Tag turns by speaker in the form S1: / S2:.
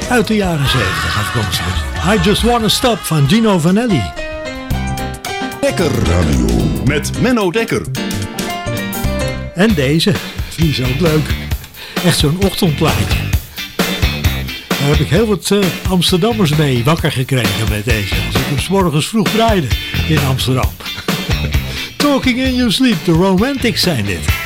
S1: Uit de jaren 70 afkomstig. I Just Wanna Stop van Gino Vanelli.
S2: Dekker Radio met Menno Dekker.
S1: En deze, die is ook leuk. Echt zo'n ochtendplaatje. Daar heb ik heel wat Amsterdammers mee wakker gekregen met deze. Als ik hem 's morgens vroeg draaide in Amsterdam. Talking in Your Sleep, de Romantics zijn dit.